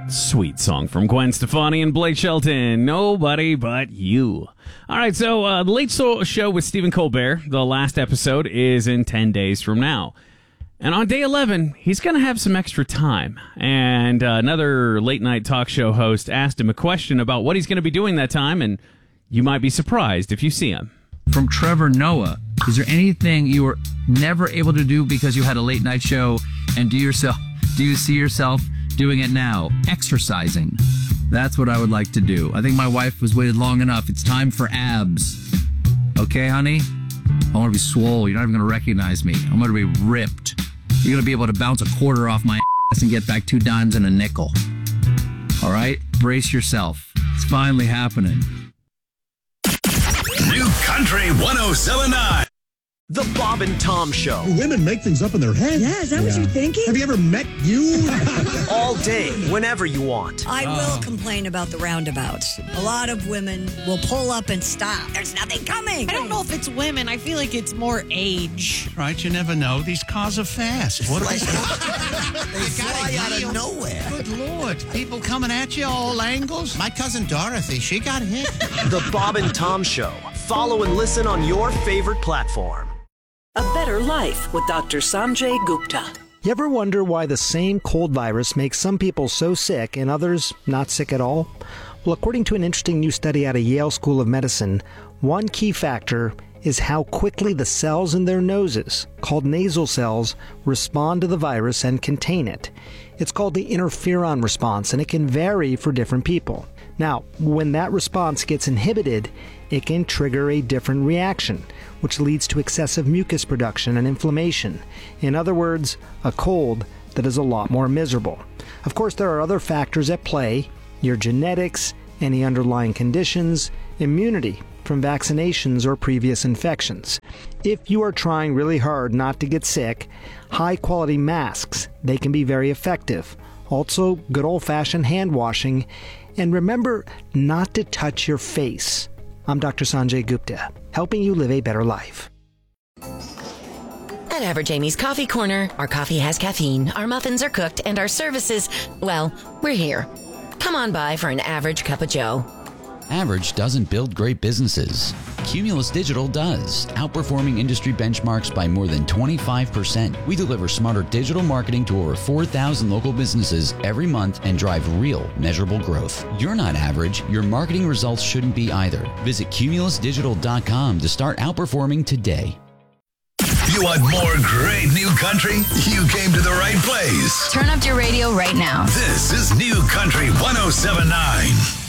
Sweet song from Gwen Stefani and Blake Shelton. Nobody but you. All right, so the Late Show with Stephen Colbert, the last episode, is in 10 days from now. And on day 11, he's going to have some extra time. And another late-night talk show host asked him a question about what he's going to be doing that time, and you might be surprised if you see him. From Trevor Noah, is there anything you were never able to do because you had a late-night show, and do you see yourself doing it now? Exercising. That's what I would like to do. I think my wife has waited long enough. It's time for abs. Okay, honey? I want to be swole. You're not even going to recognize me. I'm going to be ripped. You're going to be able to bounce a quarter off my ass and get back 2 dimes and a nickel. All right? Brace yourself. It's finally happening. New Country 107.9. The Bob and Tom Show. Women make things up in their head. Yeah, is that what you're thinking? Have you ever met you? All day, whenever you want. I will complain about the roundabouts. A lot of women will pull up and stop. There's nothing coming. I don't know if it's women. I feel like it's more age. Right, you never know. These cars are fast. What are They fly out of nowhere. Good Lord. People coming at you all angles. My cousin Dorothy, she got hit. The Bob and Tom Show. Follow and listen on your favorite platform. A Better Life with Dr. Sanjay Gupta. You ever wonder why the same cold virus makes some people so sick and others not sick at all? Well, according to an interesting new study out of Yale School of Medicine, one key factor is how quickly the cells in their noses, called nasal cells, respond to the virus and contain it. It's called the interferon response, and it can vary for different people. Now, when that response gets inhibited, it can trigger a different reaction, which leads to excessive mucus production and inflammation. In other words, a cold that is a lot more miserable. Of course, there are other factors at play: your genetics, any underlying conditions, immunity from vaccinations or previous infections. If you are trying really hard not to get sick, high-quality masks, they can be very effective. Also, good old-fashioned hand washing. And remember not to touch your face. I'm Dr. Sanjay Gupta, helping you live a better life. At Average Amy's Coffee Corner, our coffee has caffeine, our muffins are cooked, and our services, well, we're here. Come on by for an average cup of joe. Average doesn't build great businesses. Cumulus Digital does, outperforming industry benchmarks by more than 25%. We deliver smarter digital marketing to over 4,000 local businesses every month and drive real, measurable growth. You're not average. Your marketing results shouldn't be either. Visit cumulusdigital.com to start outperforming today. You want more great new country? You came to the right place. Turn up your radio right now. This is New Country 107.9.